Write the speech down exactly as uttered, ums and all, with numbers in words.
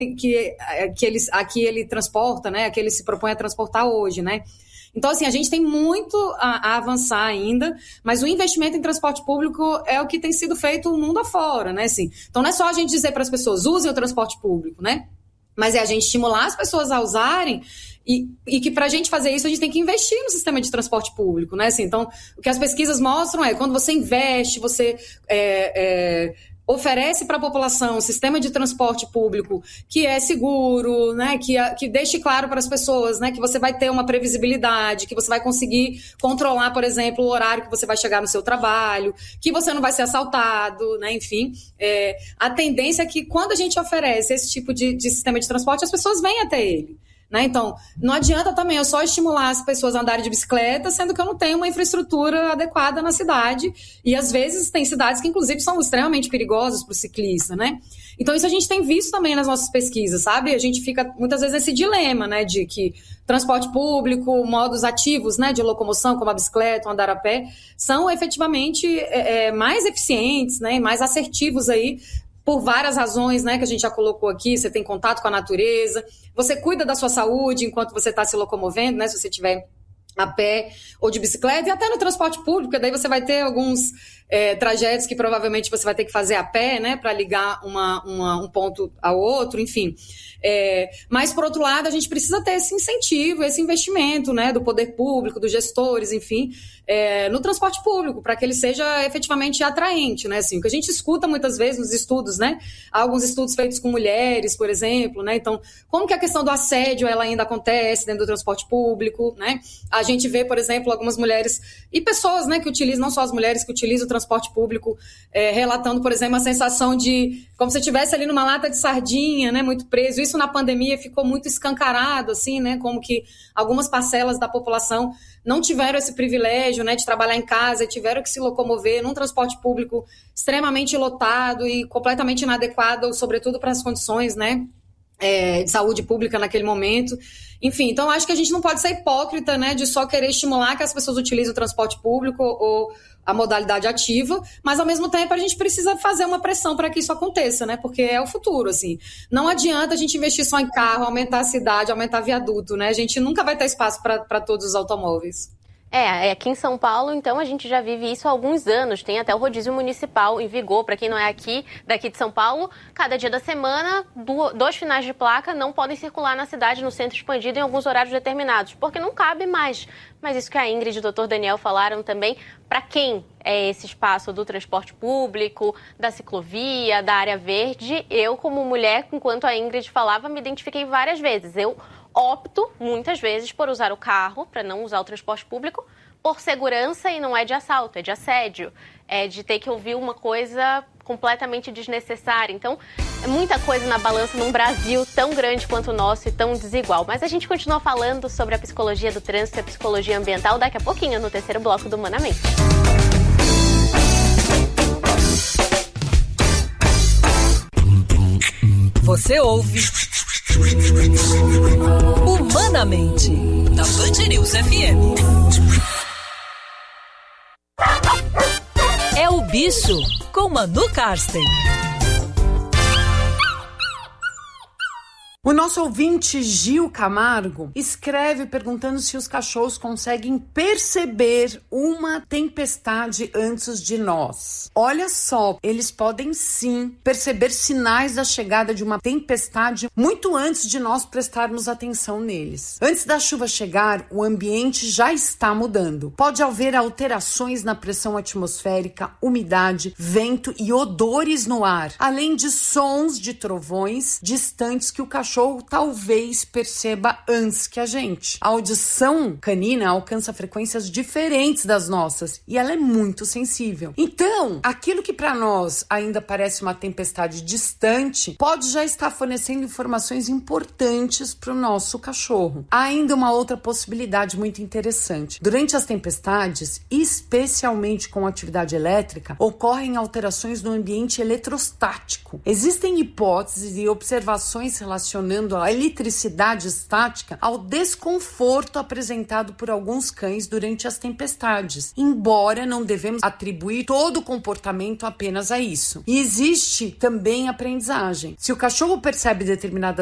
que, que, ele, a que ele transporta, né, a que ele se propõe a transportar hoje, né? Então, assim, a gente tem muito a, a avançar ainda, mas o investimento em transporte público é o que tem sido feito o mundo afora, né? Assim, então, não é só a gente dizer para as pessoas, usem o transporte público, né? Mas é a gente estimular as pessoas a usarem e, e que para a gente fazer isso, a gente tem que investir no sistema de transporte público, né? Assim, então, o que as pesquisas mostram é, quando você investe, você... É, é, oferece para a população um sistema de transporte público que é seguro, né, que, que deixe claro para as pessoas, né, que você vai ter uma previsibilidade, que você vai conseguir controlar, por exemplo, o horário que você vai chegar no seu trabalho, que você não vai ser assaltado, né, enfim. É, a tendência é que quando a gente oferece esse tipo de, de sistema de transporte, as pessoas vêm até ele. Né? Então, não adianta também eu só estimular as pessoas a andarem de bicicleta, sendo que eu não tenho uma infraestrutura adequada na cidade. E, às vezes, tem cidades que, inclusive, são extremamente perigosas para o ciclista, né? Então, isso a gente tem visto também nas nossas pesquisas, sabe? A gente fica, muitas vezes, nesse dilema, né? De que transporte público, modos ativos, né? De locomoção, como a bicicleta, o andar a pé, são, efetivamente, é, mais eficientes, né? Mais assertivos aí, por várias razões, né, que a gente já colocou aqui. Você tem contato com a natureza, você cuida da sua saúde enquanto você está se locomovendo, né, se você estiver a pé ou de bicicleta, e até no transporte público, porque daí você vai ter alguns é, trajetos que provavelmente você vai ter que fazer a pé, né, para ligar uma, uma, um ponto ao outro, enfim. É, mas, por outro lado, a gente precisa ter esse incentivo, esse investimento, né, do poder público, dos gestores, enfim, é, no transporte público, para que ele seja efetivamente atraente, né, assim, o que a gente escuta muitas vezes nos estudos, né, há alguns estudos feitos com mulheres, por exemplo, né, então, como que a questão do assédio, ela ainda acontece dentro do transporte público, né, a gente vê, por exemplo, algumas mulheres e pessoas, né, que utilizam, não só as mulheres que utilizam o transporte público, é, relatando, por exemplo, a sensação de, como se estivesse ali numa lata de sardinha, né, muito preso. Isso na pandemia ficou muito escancarado, assim, né, como que algumas parcelas da população não tiveram esse privilégio, né, de trabalhar em casa e tiveram que se locomover num transporte público extremamente lotado e completamente inadequado, sobretudo para as condições, né, é, de saúde pública naquele momento. Enfim, então acho que a gente não pode ser hipócrita, né, de só querer estimular que as pessoas utilizem o transporte público ou a modalidade ativa, mas ao mesmo tempo a gente precisa fazer uma pressão para que isso aconteça, né, porque é o futuro, assim. Não adianta a gente investir só em carro, aumentar a cidade, aumentar viaduto, né, a gente nunca vai ter espaço para todos os automóveis. É, aqui em São Paulo, então, a gente já vive isso há alguns anos. Tem até o rodízio municipal em vigor. Para quem não é aqui, daqui de São Paulo, cada dia da semana, dois finais de placa não podem circular na cidade, no centro expandido, em alguns horários determinados, porque não cabe mais. Mas isso que a Ingrid e o doutor Daniel falaram também, para quem é esse espaço do transporte público, da ciclovia, da área verde, eu, como mulher, enquanto a Ingrid falava, me identifiquei várias vezes. Eu opto, muitas vezes, por usar o carro, para não usar o transporte público, por segurança, e não é de assalto, é de assédio, é de ter que ouvir uma coisa completamente desnecessária. Então, é muita coisa na balança num Brasil tão grande quanto o nosso e tão desigual. Mas a gente continua falando sobre a psicologia do trânsito e a psicologia ambiental daqui a pouquinho, no terceiro bloco do Humanamente. Você ouve Humanamente, na Band News F M. É o Bicho, com Manu Karsten. O nosso ouvinte Gil Camargo escreve perguntando se os cachorros conseguem perceber uma tempestade antes de nós. Olha só, eles podem sim perceber sinais da chegada de uma tempestade muito antes de nós prestarmos atenção neles. Antes da chuva chegar, o ambiente já está mudando. Pode haver alterações na pressão atmosférica, umidade, vento e odores no ar, além de sons de trovões distantes que o cachorro cachorro talvez perceba antes que a gente. A audição canina alcança frequências diferentes das nossas e ela é muito sensível. Então, aquilo que para nós ainda parece uma tempestade distante pode já estar fornecendo informações importantes para o nosso cachorro. Há ainda uma outra possibilidade muito interessante. Durante as tempestades, especialmente com atividade elétrica, ocorrem alterações no ambiente eletrostático. Existem hipóteses e observações relacionadas relacionando a eletricidade estática ao desconforto apresentado por alguns cães durante as tempestades, embora não devemos atribuir todo o comportamento apenas a isso. E existe também aprendizagem. Se o cachorro percebe determinada